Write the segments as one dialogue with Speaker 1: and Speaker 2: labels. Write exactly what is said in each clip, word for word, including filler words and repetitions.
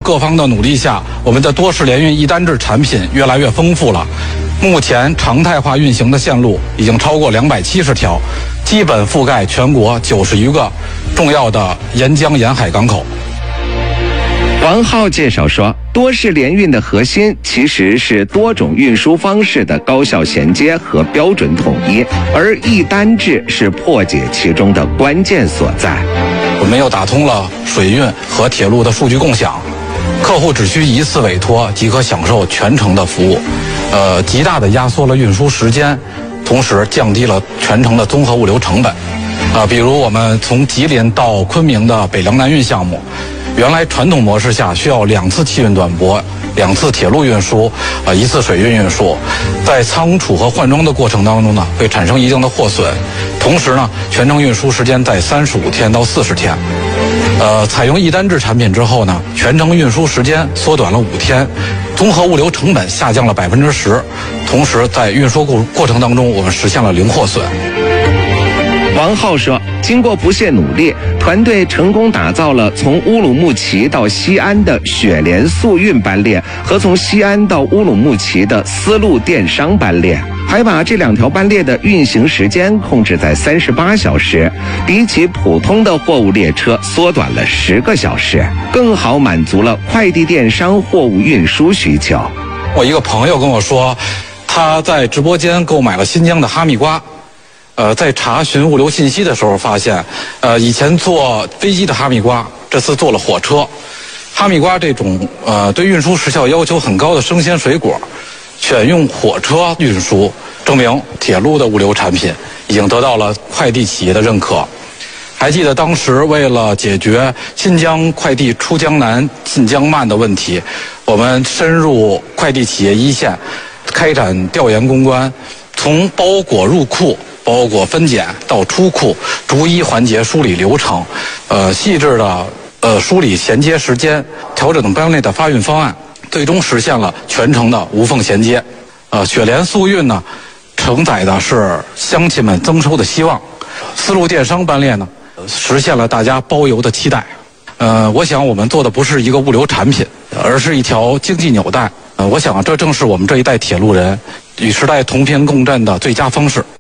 Speaker 1: 各方的努力下，我们的多式联运一单制产品越来越丰富了。目前常态化运行的线路已经超过两百七十条，基本覆盖全国九十余个重要的沿江沿海港口。
Speaker 2: 王浩介绍说，多式联运的核心其实是多种运输方式的高效衔接和标准统一，而一单制是破解其中的关键所在。
Speaker 1: 我们又打通了水运和铁路的数据共享，客户只需一次委托即可享受全程的服务，呃，极大的压缩了运输时间，同时降低了全程的综合物流成本。啊、呃，比如我们从吉林到昆明的北凉南运项目，原来传统模式下需要两次气运短驳、两次铁路运输、呃一次水运运输，在仓储和换装的过程当中呢，会产生一定的货损。同时呢，全程运输时间在三十五天到四十天。呃，采用一单制产品之后呢，全程运输时间缩短了五天，综合物流成本下降了百分之十，同时在运输过过程当中，我们实现了零货损。
Speaker 2: 王浩说，经过不懈努力，团队成功打造了从乌鲁木齐到西安的雪莲速运班列和从西安到乌鲁木齐的丝路电商班列，还把这两条班列的运行时间控制在三十八小时，比起普通的货物列车缩短了十个小时，更好满足了快递电商货物运输需求。
Speaker 1: 我一个朋友跟我说，他在直播间购买了新疆的哈密瓜。呃，在查询物流信息的时候发现，呃，以前坐飞机的哈密瓜，这次坐了火车。哈密瓜这种呃对运输时效要求很高的生鲜水果，选用火车运输，证明铁路的物流产品已经得到了快递企业的认可。还记得当时为了解决新疆快递出江难、进江慢的问题，我们深入快递企业一线，开展调研攻关，从包裹入库、包裹分拣到出库，逐一环节梳理流程，呃，细致的呃梳理衔接时间，调整班列的发运方案，最终实现了全程的无缝衔接。呃，雪莲速运呢，承载的是乡亲们增收的希望；丝路电商班列呢，实现了大家包邮的期待。呃，我想我们做的不是一个物流产品，而是一条经济纽带。呃，我想这正是我们这一代铁路人与时代同频共振的最佳方式。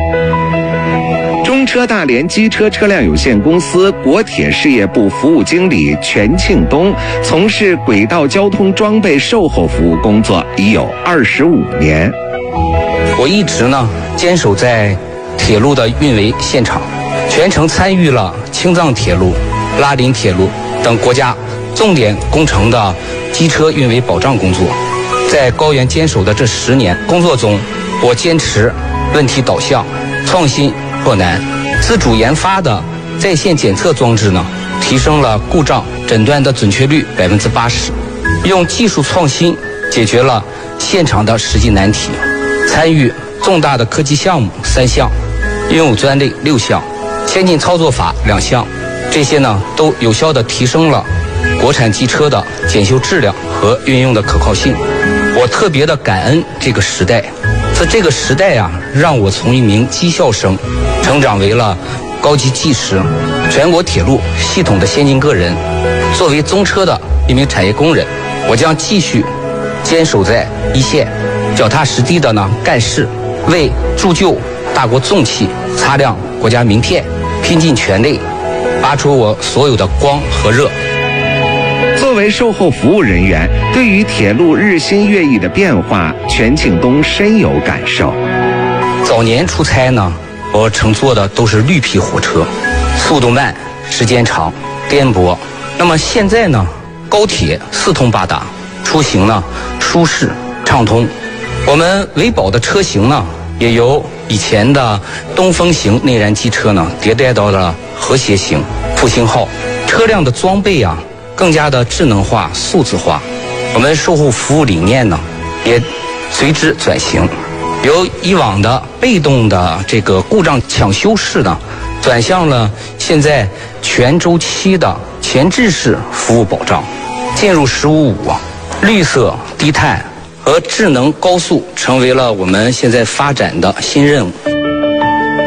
Speaker 2: 中车大连机车车辆有限公司国铁事业部服务经理全庆东从事轨道交通装备售后服务工作已有二十五年。
Speaker 3: 我一直呢坚守在铁路的运维现场，全程参与了青藏铁路、拉林铁路等国家重点工程的机车运维保障工作。在高原坚守的这十年工作中，我坚持问题导向、创新破难。自主研发的在线检测装置呢，提升了故障诊断的准确率百分之八十。用技术创新解决了现场的实际难题。参与重大的科技项目三项，应用专利六项，先进操作法两项。这些呢，都有效地提升了国产机车的检修质量和运用的可靠性。我特别的感恩这个时代，在这个时代啊，让我从一名技校生成长为了高级技师，全国铁路系统的先进个人。作为中车的一名产业工人，我将继续坚守在一线，脚踏实地的呢干事，为铸就大国重器、擦亮国家名片，拼尽全力，发出我所有的光和热。
Speaker 2: 作为售后服务人员，对于铁路日新月异的变化，全庆东深有感受。
Speaker 3: 早年出差呢，我乘坐的都是绿皮火车，速度慢，时间长，颠簸。那么现在呢，高铁四通八达，出行呢舒适畅通。我们维保的车型呢，也由以前的东风型内燃机车呢，迭代到了和谐型、复兴号。车辆的装备啊，更加的智能化、数字化。我们售后服务理念呢，也随之转型，由以往的被动的这个故障抢修式呢，转向了现在全周期的前置式服务保障。进入十五五，绿色、低碳和智能高速成为了我们现在发展的新任务。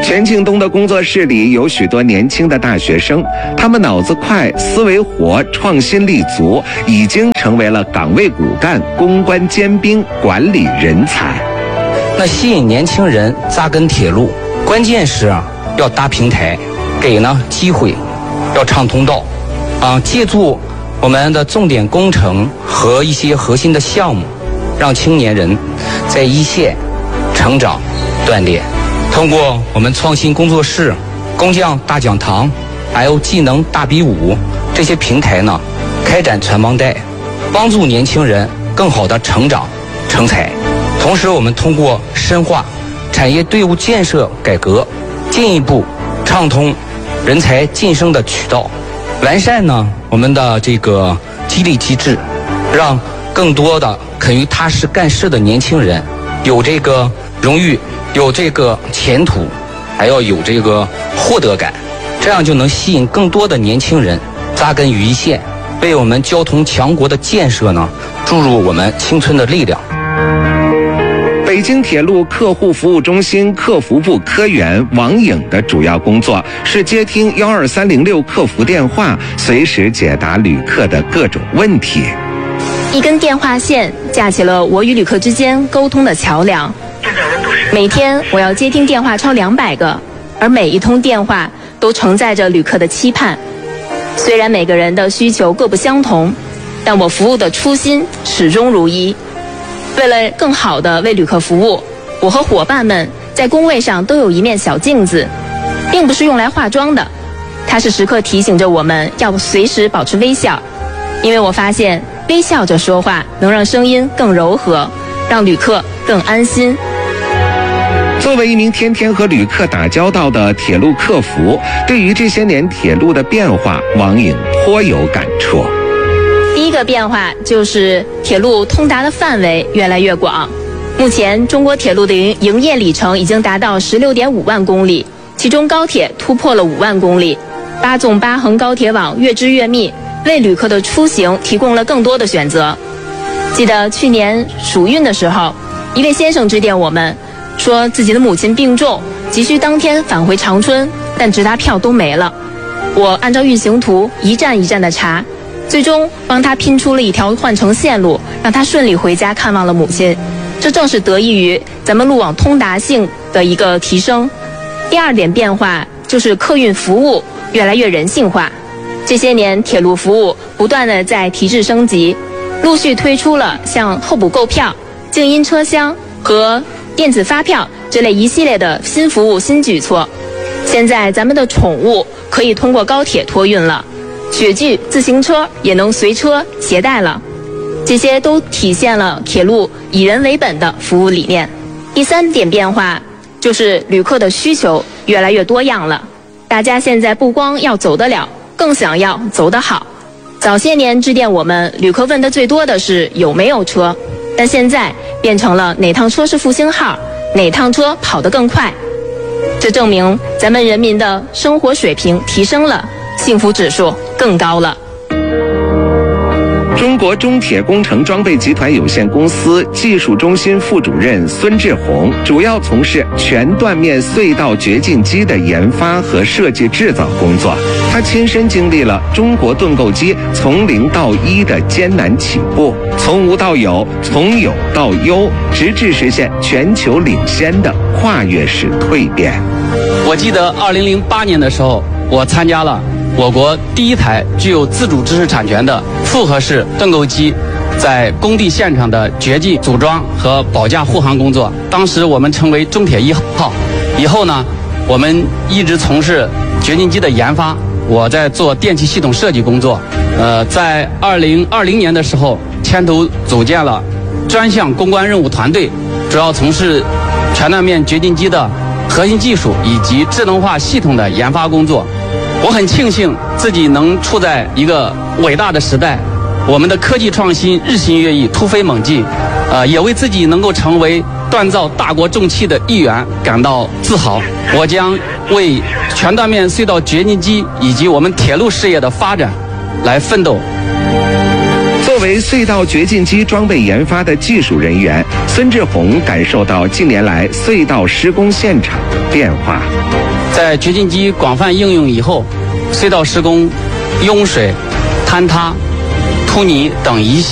Speaker 2: 全庆东的工作室里有许多年轻的大学生，他们脑子快，思维活，创新力足，已经成为了岗位骨干、公关尖兵、管理人才。
Speaker 3: 那吸引年轻人扎根铁路，关键是啊，要搭平台，给呢机会，要畅通道，啊，借助我们的重点工程和一些核心的项目，让青年人在一线成长锻炼。通过我们创新工作室、工匠大讲堂，还有技能大比武这些平台呢，开展传帮带，帮助年轻人更好的成长成才。同时，我们通过深化产业队伍建设改革，进一步畅通人才晋升的渠道，完善呢我们的这个激励机制，让更多的肯于踏实干事的年轻人有这个荣誉，有这个前途，还要有这个获得感，这样就能吸引更多的年轻人扎根于一线，为我们交通强国的建设呢注入我们青春的力量。
Speaker 2: 北京铁路客户服务中心客服部科员王颖的主要工作是接听幺二三零六客服电话，随时解答旅客的各种问题。
Speaker 4: 一根电话线架起了我与旅客之间沟通的桥梁。每天我要接听电话超两百个，而每一通电话都承载着旅客的期盼。虽然每个人的需求各不相同，但我服务的初心始终如一。为了更好地为旅客服务，我和伙伴们在工位上都有一面小镜子，并不是用来化妆的，它是时刻提醒着我们要随时保持微笑，因为我发现微笑着说话能让声音更柔和，让旅客更安心。
Speaker 2: 作为一名天天和旅客打交道的铁路客服，对于这些年铁路的变化，王颖颇有感触。
Speaker 4: 第一个变化就是铁路通达的范围越来越广。目前中国铁路的营营业里程已经达到十六点五万公里，其中高铁突破了五万公里，八纵八横高铁网越织越密，为旅客的出行提供了更多的选择。记得去年暑运的时候，一位先生致电我们，说自己的母亲病重，急需当天返回长春，但直达票都没了。我按照运行图一站一站的查，最终帮他拼出了一条换乘线路，让他顺利回家看望了母亲。这正是得益于咱们路网通达性的一个提升。第二点变化就是客运服务越来越人性化。这些年铁路服务不断的在提质升级，陆续推出了像候补购票、静音车厢和电子发票这类一系列的新服务新举措。现在咱们的宠物可以通过高铁托运了，雪具、自行车也能随车携带了，这些都体现了铁路以人为本的服务理念。第三点变化就是旅客的需求越来越多样了，大家现在不光要走得了，更想要走得好。早些年致电我们，旅客问的最多的是有没有车，但现在变成了哪趟车是复兴号，哪趟车跑得更快。这证明咱们人民的生活水平提升了，幸福指数更高了。
Speaker 2: 中国中铁工程装备集团有限公司技术中心副主任孙志宏主要从事全断面隧道掘进机的研发和设计制造工作。他亲身经历了中国盾构机从零到一的艰难起步，从无到有，从有到优，直至实现全球领先的跨越式蜕变。
Speaker 5: 我记得二零零八年的时候，我参加了我国第一台具有自主知识产权的复合式盾构机在工地现场的掘进、组装和保驾护航工作。当时我们称为中铁一号。以后呢，我们一直从事掘进机的研发，我在做电气系统设计工作。呃，在二零二零年的时候，牵头组建了专项攻关任务团队，主要从事全断面掘进机的核心技术以及智能化系统的研发工作。我很庆幸自己能处在一个伟大的时代，我们的科技创新日新月异，突飞猛进，呃，也为自己能够成为锻造大国重器的一员感到自豪。我将为全断面隧道掘进机以及我们铁路事业的发展来奋斗。
Speaker 2: 作为隧道掘进机装备研发的技术人员，孙志宏感受到近年来隧道施工现场的变化。
Speaker 5: 在掘进机广泛应用以后，隧道施工、拥水、坍塌、凸泥等一系